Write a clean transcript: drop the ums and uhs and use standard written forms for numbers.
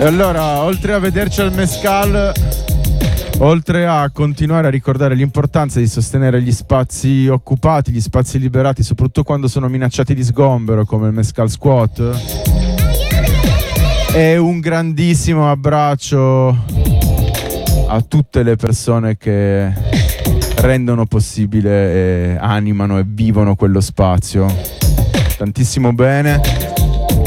E allora, oltre a vederci al Mescal, oltre a continuare a ricordare l'importanza di sostenere gli spazi occupati, gli spazi liberati, soprattutto quando sono minacciati di sgombero, come il Mescal Squat, e un grandissimo abbraccio a tutte le persone che rendono possibile, animano e vivono quello spazio. Tantissimo bene.